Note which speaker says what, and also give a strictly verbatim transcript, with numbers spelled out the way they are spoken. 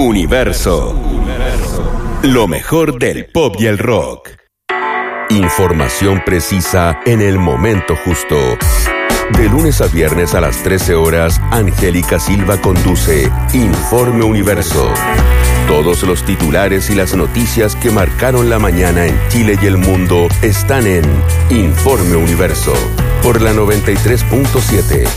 Speaker 1: Universo. Lo mejor del pop y el rock. Información precisa en el momento justo. De lunes a viernes a las trece horas, Angélica Silva conduce Informe Universo. Todos los titulares y las noticias que marcaron la mañana en Chile y el mundo están en Informe Universo por la noventa y tres punto siete.